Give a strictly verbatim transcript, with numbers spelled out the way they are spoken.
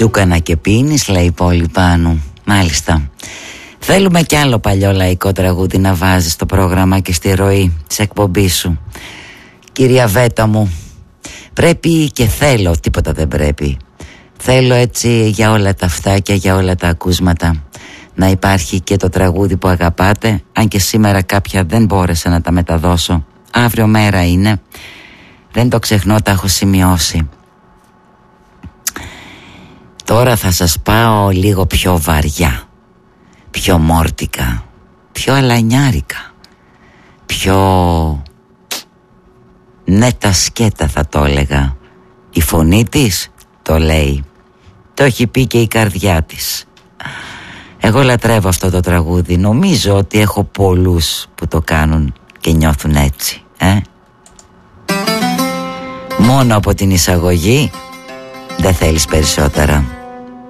Τσούκανα και πίνεις, λέει η πόλη πάνω. Μάλιστα. Θέλουμε κι άλλο παλιό λαϊκό τραγούδι να βάζεις στο πρόγραμμα και στη ροή της εκπομπής σου. Κυρία Βέτα μου, πρέπει και θέλω, τίποτα δεν πρέπει. Θέλω έτσι για όλα τα αυτάκια, για όλα τα ακούσματα, να υπάρχει και το τραγούδι που αγαπάτε. Αν και σήμερα κάποια δεν μπόρεσα να τα μεταδώσω, αύριο μέρα είναι. Δεν το ξεχνώ, τα έχω σημειώσει. Τώρα θα σας πάω λίγο πιο βαριά, πιο μόρτικα, πιο αλανιάρικα, πιο... ναι, τα σκέτα θα το έλεγα. Η φωνή της το λέει. Το έχει πει και η καρδιά της. Εγώ λατρεύω αυτό το τραγούδι. Νομίζω ότι έχω πολλούς που το κάνουν και νιώθουν έτσι, ε? Μόνο από την εισαγωγή δεν θέλεις περισσότερα.